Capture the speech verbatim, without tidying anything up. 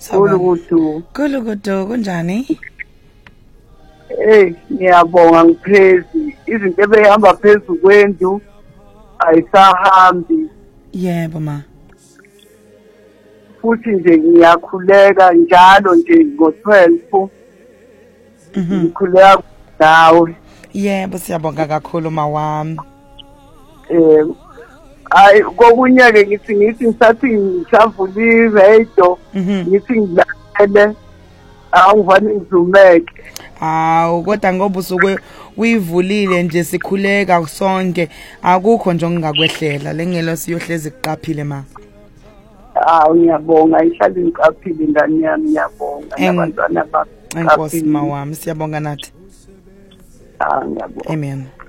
Kulukudu. Kulukudu kunjani? Eh, ngiyabonga ngiphezi. Izinto ebehamba phezulu kwendlu ayisahambi. Yebo ma. Futhi nje ngiyakhuleka njalo nje ngo twelve. Mhm. Ngikhuleka nawe. Yebo siyabonga kakhulu mawami. Eh ay kokunye ke ngithi ngithi ngisathi ngisavula i-radio ngithi ngilale awuvani ngizumeke. Hawu kodwa ngoba usuke uyivulile nje sikhuleka sonke akukho nje ongakwehlela lengelo siyohlezi kuqaphile ma. Ah ngiyabonga ihlala ngiqaphile ngani yami ngiyabonga nabantwana bakho. Enkosi mawami siyabonga nathi. Ah ngiyabonga. Amen.